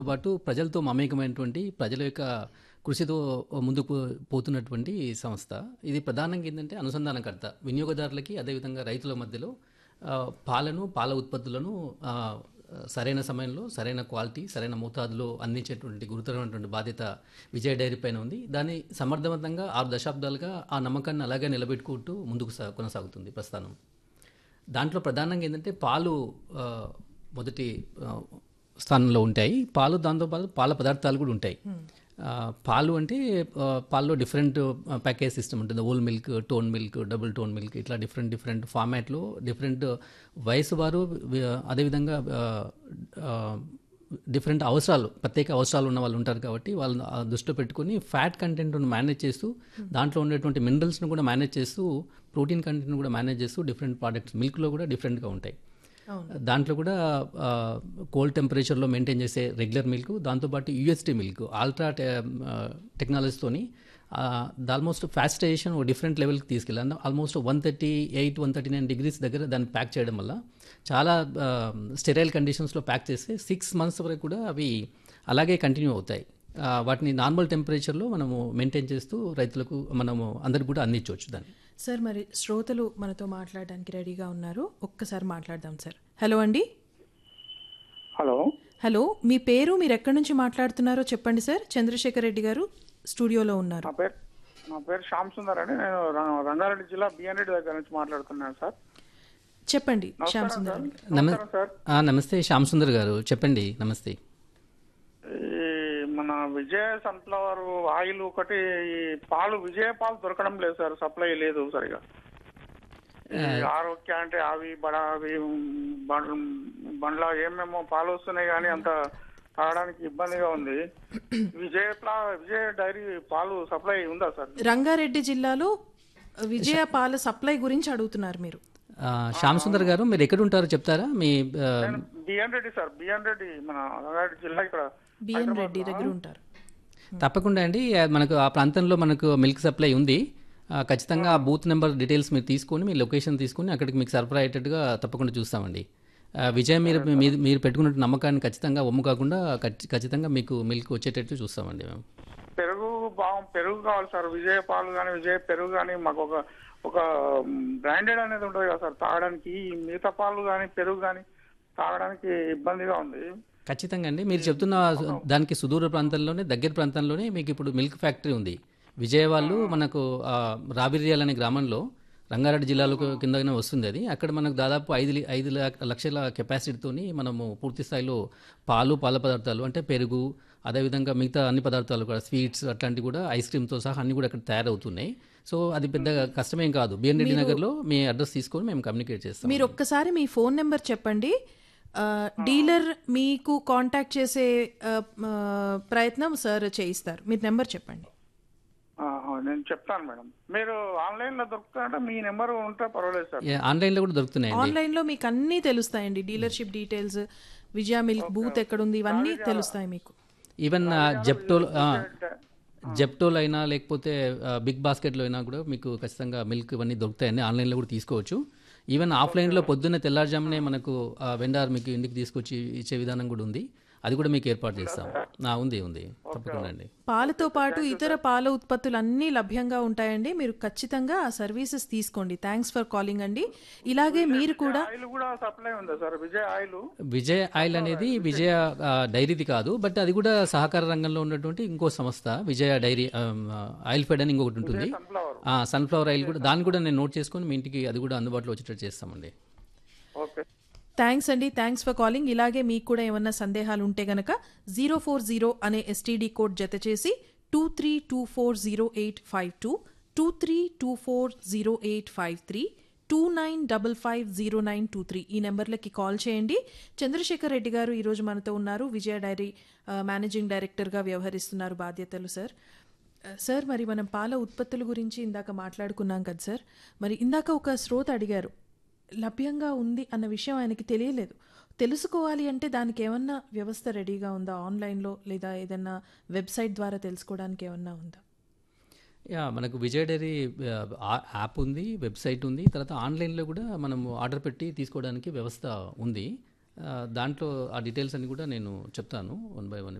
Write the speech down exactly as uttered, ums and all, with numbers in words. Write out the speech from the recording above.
పాటు ప్రజలతో మమేకమైనటువంటి ప్రజల యొక్క కృషితో ముందుకు పో- పోతున్నటువంటి సంస్థ. ఇది ప్రధానంగా ఏంటంటే అనుసంధానకర్త వినియోగదారులకి అదేవిధంగా రైతుల మధ్యలో ఆ, పాలను పాల ఉత్పత్తులను ఆ, సరైన సమయంలో సరైన క్వాలిటీ సరైన మోతాదులో అందించేటువంటి గురుతరమైనటువంటి బాధ్యత విజయ డైరీ పైన ఉంది. దాన్ని సమర్థవంతంగా ఆరు దశాబ్దాలుగా ఆ నమ్మకాన్ని అలాగే నిలబెట్టుకుంటూ ముందుకు సా- కొనసాగుతుంది ప్రస్థానం. దాంట్లో ప్రధానంగా ఏంటంటే పాలు ఆ, మొదటి ఆ, స్థానంలో ఉంటాయి. పాలు దాంతోపాటు పాల పదార్థాలు కూడా ఉంటాయి. ఆ, పాలు అంటే ఆ, పాల్లో డిఫరెంట్ ప్యాకేజ్ సిస్టమ్ ఉంటుంది. Whole milk, tone milk, double tone milk, ఇట్లా డిఫరెంట్ డిఫరెంట్ ఫార్మాట్లో డిఫరెంట్ వయసు వారు వి- అదేవిధంగా ఆ, ఆ, డిఫరెంట్ అవసరాలు ప్రత్యేక అవసరాలు ఉన్న వాళ్ళు ఉంటారు కాబట్టి వాళ్ళని ఆ దృష్టిలో పెట్టుకొని ఫ్యాట్ కంటెంట్ను మేనేజ్ చేస్తూ దాంట్లో ఉండేటువంటి మినరల్స్ను కూడా మేనేజ్ చేస్తూ ప్రోటీన్ కంటెంట్ను కూడా మేనేజ్ చేస్తూ డిఫరెంట్ ప్రోడక్ట్స్ మిల్క్లో కూడా డిఫరెంట్గా ఉంటాయి. దాంట్లో కూడా కోల్డ్ టెంపరేచర్లో మెయింటైన్ చేసే రెగ్యులర్ మిల్క్, దాంతోపాటు యూఎస్టీ మిల్క్ ఆల్ట్రా టెక్నాలజీతోని ఆల్మోస్ట్ ఫ్యాస్టైజేషన్ ఒక డిఫరెంట్ లెవెల్కి తీసుకెళ్ళాలి. Almost one thirty eight one thirty nine degrees దగ్గర దాన్ని ప్యాక్ చేయడం వల్ల చాలా స్టెరైల్ కండిషన్స్లో ప్యాక్ చేస్తే సిక్స్ మంత్స్ వరకు కూడా అవి అలాగే కంటిన్యూ అవుతాయి. ఆ, వాటిని నార్మల్ టెంపరేచర్లో మనము మెయింటైన్ చేస్తూ రైతులకు మనము అందరికి కూడా అందించవచ్చు దాన్ని. సార్ మరి శ్రోతలు మనతో మాట్లాడడానికి రెడీగా ఉన్నారు, ఒక్కసారి మాట్లాడదాం సార్. హలో అండి. హలో హలో, మీ పేరు, మీరు ఎక్కడి నుంచి మాట్లాడుతున్నారో చెప్పండి సార్. చంద్రశేఖర్ రెడ్డి గారు స్టూడియోలో ఉన్నారు. నా పేరు నా పేరు శ్యామ్ సుందర్ అండి. నేను రం- రంగారెడ్డి జిల్లా బిఎన్ రెడ్డి దగ్గర నుంచి మాట్లాడుతున్నాను సార్. చెప్పండి శ్యామ్ నమస్కారం సుందర్ సార్. అండి. నమ నమస్కారం సార్. ఆ, నమస్తే శ్యామ్ సుందర్ గారు, చెప్పండి. నమస్తే. ఈ మన విజయ సన్ఫ్లవర్ ఆయిల్ ఒకటి, ఈ పాలు విజయ పాలు దొరకడం లేదు సార్, సప్లై లేదు సరిగా. ఈ ఆరోగ్య అంటే అవి బడ అవి బండ్ల బండ్ల ఏమేమో పాలు వస్తున్నాయి కానీ అంత తాగడానికి ఇబ్బందిగా ఉంది. విజయ ప్లా- విజయ డైరీ పాలు సప్లై ఉందా సార్? రంగారెడ్డి జిల్లాలో విజయ పాల సప్లై గురించి అడుగుతున్నారు మీరు. ఆ, శ్యామ్ సుందర్ గారు, మీరు ఎక్కడ ఉంటారో చెప్తారా? మీ ఆ, B N Reddy sir, B N Reddy మన రంగారెడ్డి జిల్లా ఇక్కడ బిఎన్ రెడ్డి దగ్గర ఉంటారు. తప్పకుండా అండి. ఆ, మనకు ఆ ప్రాంతంలో మనకు మిల్క్ సప్లై ఉంది. ఆ, ఖచ్చితంగా ఆ బూత్ నెంబర్ డీటెయిల్స్ మీరు తీసుకొని మీ లొకేషన్ తీసుకొని అక్కడికి మీకు సరఫరా అయ్యేటట్టుగా తప్పకుండా చూస్తామండి. ఆ, విజయ్ మీరు మీరు మీరు పెట్టుకున్న నమ్మకాన్ని ఖచ్చితంగా ఒమ్ము కాకుండా ఖచ్చి- ఖచ్చితంగా మీకు మిల్క్ వచ్చేటట్టు చూస్తామండి మేము. పెరుగు బాగు పెరుగు కావాలి సార్. విజయ పాలు కానీ విజయ పెరుగు కానీ మాకు ఒక ఒక బ్రాండెడ్ అనేది ఉంటుంది కదా సార్ తాగడానికి. ఈ మిగతా పాలు కానీ పెరుగు కానీ తాగడానికి ఇబ్బందిగా ఉంది. ఖచ్చితంగా అండి. మీరు చెప్తున్న దానికి సుదూర ప్రాంతంలోనే దగ్గర ప్రాంతంలోనే మీకు ఇప్పుడు మిల్క్ ఫ్యాక్టరీ ఉంది. విజయ వాళ్ళు మనకు ఆ, రాబిర్యాల్ అనే గ్రామంలో రంగారెడ్డి జిల్లాలో కిందనే వస్తుంది అది. అక్కడ మనకు దాదాపు ఐదు లి- ఐదు లక్ష- లక్షల కెపాసిటీతోని మనము పూర్తి స్థాయిలో పాలు పాల పదార్థాలు అంటే పెరుగు అదేవిధంగా మిగతా అన్ని పదార్థాలు కూడా స్వీట్స్ అట్లాంటివి కూడా ఐస్ క్రీమ్తో సహా అన్ని కూడా అక్కడ తయారవుతున్నాయి. సో అది పెద్ద కష్టమేం కాదు. బిఎన్ రెడ్డి నగర్లో మీ అడ్రస్ తీసుకొని మేము కమ్యూనికేట్ చేస్తాం. మీరు ఒక్కసారి మీ ఫోన్ నెంబర్ చెప్పండి. ఆ, డీలర్ మీకు కాంటాక్ట్ చేసే ఆ, ఆ, ప్రయత్నం సార్ చేయిస్తారు. మీరు నెంబర్ చెప్పండి. ఆహా, నేను చెప్తాను మేడం. మీరు ఆన్లైన్ లో దొరుకుతారంటే మీ నెంబర్ ఉంటే పర్వాలేదు సార్. ఏ, ఆన్లైన్లో కూడా దొరుకుతున్నాయండి. ఆన్లైన్ లో మీకు అన్నీ తెలుస్తాయండి. డీలర్షిప్ డీటెయిల్స్, విజయ మిల్క్ బూత్ ఎక్కడుంది, ఇవన్నీ తెలుస్తాయి మీకు. ఈవెన్ జెప్టోల్ జెప్టోల్ అయినా లేకపోతే ఆ, బిగ్ బాస్కెట్లో అయినా కూడా మీకు ఖచ్చితంగా మిల్క్ ఇవన్నీ దొరుకుతాయండి. ఆన్లైన్లో కూడా తీసుకోవచ్చు. ఈవెన్ ఆఫ్లైన్లో పొద్దున్న తెల్లారుజామునే మనకు ఆ, వెండార్ మీకు ఇంటికి తీసుకొచ్చి ఇచ్చే విధానం కూడా ఉంది. అది కూడా మీకు ఏర్పాటు చేస్తాం. ఆ, ఉంది ఉంది తప్పకుండా అండి. పాలతో పాటు ఇతర పాల ఉత్పత్తులు అన్నీ లభ్యంగా ఉంటాయండి. మీరు ఖచ్చితంగా ఆ సర్వీసెస్ తీసుకోండి. థ్యాంక్స్ ఫర్ కాలింగ్ అండి. ఇలాగే మీరు కూడా ఆయిల్ కూడా సప్లై ఉందా సార్? విజయ ఆయిల్ విజయ్ ఆయిల్ అనేది విజయ ఆ, డైరీది కాదు, బట్ అది కూడా సహకార రంగంలో ఉన్నటువంటి ఇంకో సంస్థ విజయ డైరీ ఆ, ఆయిల్ ఫెడ్ అని ఇంకొకటి ఉంటుంది. సన్ఫ్లవర్. ఆ, సన్ఫ్లవర్ ఆయిల్ కూడా దాన్ని కూడా నేను నోట్ చేసుకొని మీ ఇంటికి అది కూడా అందుబాటులో వచ్చేటట్టు చేస్తామండి. ఓకే. థ్యాంక్స్ అండి. Thanks for calling. ఇలాగే మీకు కూడా ఏమన్నా సందేహాలు ఉంటే గనక జీరో ఫోర్ జీరో అనే ఎస్టీడీ కోడ్ జత చేసి two three two four zero eight five two two three two four zero eight five three two nine double five zero nine two three ఈ నెంబర్లకి కాల్ చేయండి. చంద్రశేఖర్ రెడ్డి గారు ఈరోజు మనతో ఉన్నారు. విజయ డైరీ ఆ, మేనేజింగ్ డైరెక్టర్గా వ్యవహరిస్తున్నారు బాధ్యతలు సార్. ఆ, సార్ మరి మనం పాల ఉత్పత్తుల గురించి ఇందాక మాట్లాడుకున్నాం కదా సార్. మరి ఇందాక ఒక శ్రోత అడిగారు, లభ్యంగా ఉంది అన్న విషయం ఆయనకి తెలియలేదు. తెలుసుకోవాలి అంటే దానికి ఏమన్నా వ్యవస్థ రెడీగా ఉందా ఆన్లైన్లో, లేదా ఏదన్నా వెబ్సైట్ ద్వారా తెలుసుకోవడానికి ఏమన్నా ఉందా? యా, మనకు విజయ్ డైరీ ఆ, యాప్ ఉంది, వెబ్సైట్ ఉంది. తర్వాత ఆన్లైన్లో కూడా మనము ఆర్డర్ పెట్టి తీసుకోవడానికి వ్యవస్థ ఉంది. ఆ, దాంట్లో ఆ డీటెయిల్స్ అన్ని కూడా నేను చెప్తాను వన్ బై వన్